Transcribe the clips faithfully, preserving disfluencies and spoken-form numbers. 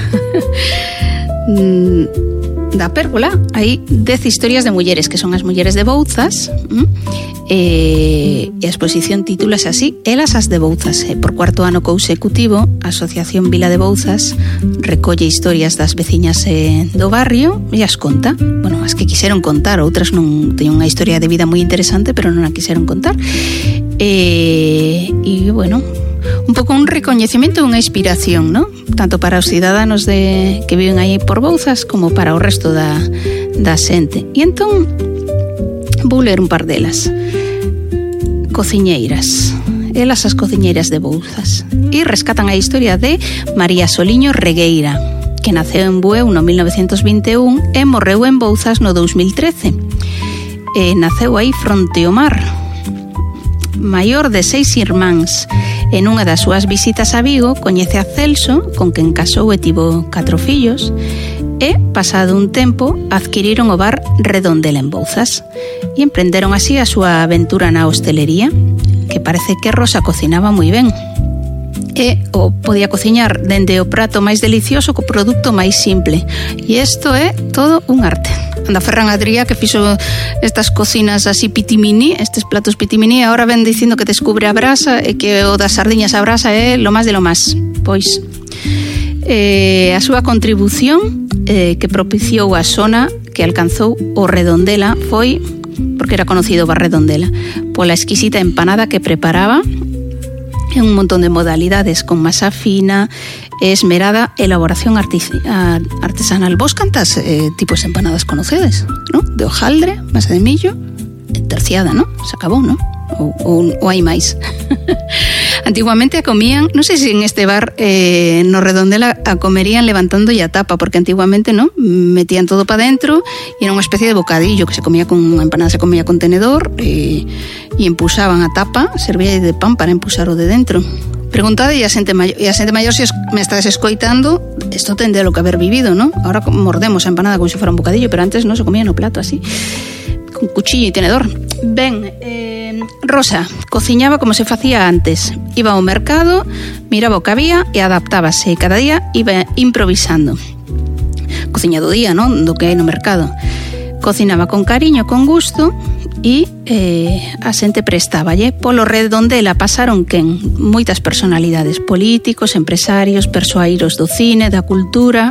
da Pérgola hai dez historias de mulleres, que son as mulleres de Bouzas, e a exposición titúlase así, Elas as de Bouzas. Por cuarto ano consecutivo, a Asociación Vila de Bouzas recolle historias das veciñas do barrio e as conta. Bueno, as que quixeron contar, outras non teñen unha historia de vida moi interesante, pero non a quixeron contar. E, e bueno, un pouco un recoñecemento e unha inspiración, ¿no? Tanto para os ciudadanos de, que viven aí por Bouzas como para o resto da, da xente. E entón vou ler un par delas. Cociñeiras. Elas as cociñeiras de Bouzas. E rescatan a historia de María Soliño Regueira, que naceu en Bueu no mil novecentos vinte e un e morreu en Bouzas no dous mil trece. E naceu aí fronte ao mar. Maior de seis irmáns. En unha das súas visitas a Vigo coñece a Celso, con quen casou e tivo catro fillos, e, pasado un tempo, adquiriron o bar Redondela en Bouzas e emprenderon así a súa aventura na hostelería, que parece que Rosa cocinaba moi ben. E o podía cociñar dende o prato máis delicioso co produto máis simple. E isto é todo un arte. Anda Ferran Adrià, que fixo estas cocinas así pitimini, estes platos pitimini, agora ven dicindo que descubre a brasa e que o das sardiñas a brasa é lo máis de lo máis. Pois eh, a súa contribución eh, que propiciou a zona que alcanzou o Redondela foi, porque era conocido o bar Redondela, pola exquisita empanada que preparaba en un montón de modalidades, con masa fina, esmerada elaboración artis artesanal. Vos cantas eh, tipos de empanadas conocedes, ¿no? De hojaldre, masa de millo, terciada, ¿no? Se acabou, ¿no? Ou, ou, ou hai máis. Antiguamente a comían, non sei se en este bar eh, no Redondela a comerían levantando a tapa, porque antiguamente, ¿no? Metían todo para dentro e era unha especie de bocadillo que se comía con unha empanada, se comía con tenedor e, e empuxaban a tapa, servía de pan para empuxar o de dentro. Preguntade e a xente maior, e a xente maior se me estás escoitando, isto tende lo que haber vivido, ¿no? Ahora mordemos a empanada como se fora un bocadillo, pero antes non se comía no plato así, con cuchillo e tenedor. Ben, eh, Rosa cociñaba como se facía antes. Iba ao mercado, miraba o que había e adaptábase. Cada día iba improvisando. Cociña do día, non? Do que hai no mercado. Cocinaba con cariño, con gusto e eh, a xente prestáballe. Polo Redondela pasaron quen? Moitas personalidades, políticos, empresarios, persoeiros do cine, da cultura,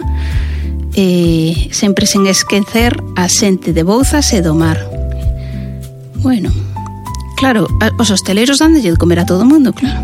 eh, sempre sen esquecer a xente de Bouzas e do mar. Bueno, claro, os hosteleiros danlle de comer a todo o mundo, claro.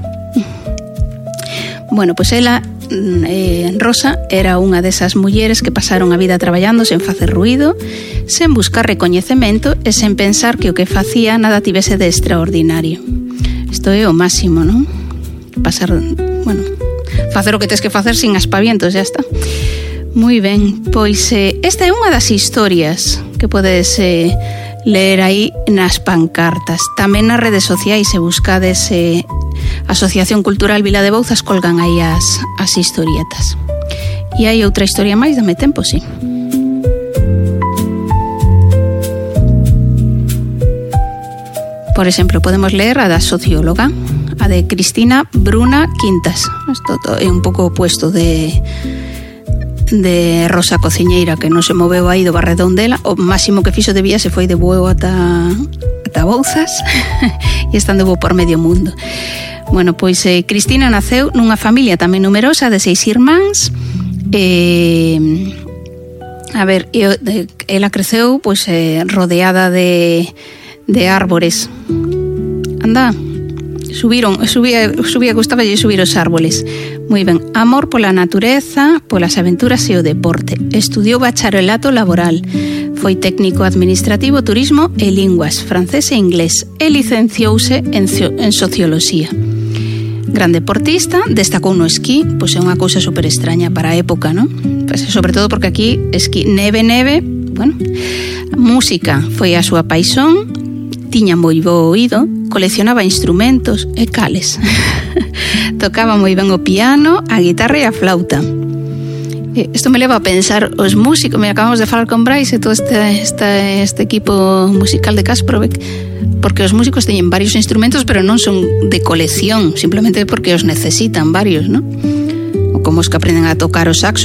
Bueno, pois ela, eh, Rosa, era unha desas mulleres que pasaron a vida traballando sen facer ruído, sen buscar recoñecemento e sen pensar que o que facía nada tivese de extraordinario. Isto é o máximo, non? Pasar, bueno, facer o que tes que facer sin aspavientos, ya está. Moi ben, pois eh, esta é unha das historias que podes eh, ler aí nas pancartas. Tamén nas redes sociais, se buscades eh, Asociación Cultural Vila de Bouzas, colgan aí as, as historietas. E hai outra historia máis, dame tempo, sí. Por exemplo, podemos ler a da socióloga, a de Cristina Bruna Quintas. Isto é un pouco opuesto de... de Rosa Cociñeira, que non se moveu aí do bar Redondela. O máximo que fixo de viaxe foi de Bueu ata, ata Bouzas e estando por medio mundo. Bueno, pois eh, Cristina naceu nunha familia tamén numerosa de seis irmáns. eh, a ver, ela creceu pois eh, rodeada de, de árbores. Anda, Subiron, subía, subía, gustaba de subir os árboles. Moi ben, amor pola natureza, polas aventuras e o deporte. Estudiou bacharelato laboral. Foi técnico administrativo, turismo e linguas, francés e inglés. E licenciouse en, en socioloxía. Gran deportista, destacou no esquí, pois é unha cousa super extraña para a época, non? Pois, sobre todo porque aquí esquí, neve, neve, bueno. Música foi a súa paixón, tiña moi bo oído, coleccionaba instrumentos e cales. Tocaba moi ben o piano, a guitarra e a flauta. Isto me leva a pensar, os músicos, me acabamos de falar con Brais e todo este, este, este equipo musical de Kasprovic, porque os músicos teñen varios instrumentos, pero non son de colección, simplemente porque os necesitan varios, ¿no? O como os que aprenden a tocar o saxo